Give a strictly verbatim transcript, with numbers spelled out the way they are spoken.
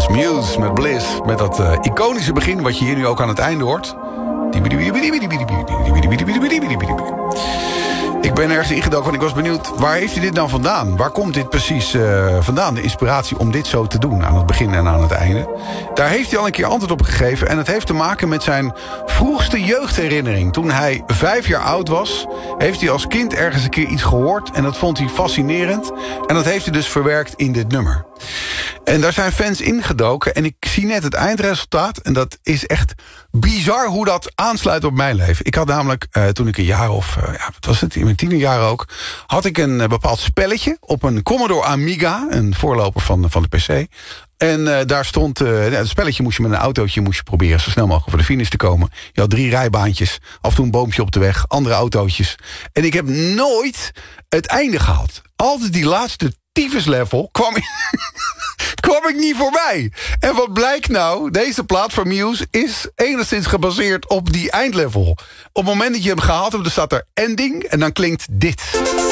was Muse met Bliss. Met dat uh, iconische begin wat je hier nu ook aan het einde hoort. Ik ben ergens ingedoken, want ik was benieuwd... waar heeft hij dit nou vandaan? Waar komt dit precies uh, vandaan? De inspiratie om dit zo te doen, aan het begin en aan het einde. Daar heeft hij al een keer antwoord op gegeven... en het heeft te maken met zijn vroegste jeugdherinnering. Toen hij vijf jaar oud was... heeft hij als kind ergens een keer iets gehoord... en dat vond hij fascinerend. En dat heeft hij dus verwerkt in dit nummer. En daar zijn fans ingedoken en ik zie net het eindresultaat... en dat is echt bizar hoe dat aansluit op mijn leven. Ik had namelijk, uh, toen ik een jaar of... Uh, ja, wat was het, in mijn tienerjaren ook... had ik een uh, bepaald spelletje op een Commodore Amiga... een voorloper van, van de P C... En uh, daar stond, uh, het spelletje moest je met een autootje moest je proberen zo snel mogelijk voor de finish te komen. Je had drie rijbaantjes, af en toe een boompje op de weg, andere autootjes. En ik heb nooit het einde gehaald. Altijd die laatste tyfuslevel kwam ik, kwam ik niet voorbij. En wat blijkt nou? Deze plaat van Muse is enigszins gebaseerd op die eindlevel. Op het moment dat je hem gehaald hebt, dan staat er ending en dan klinkt dit.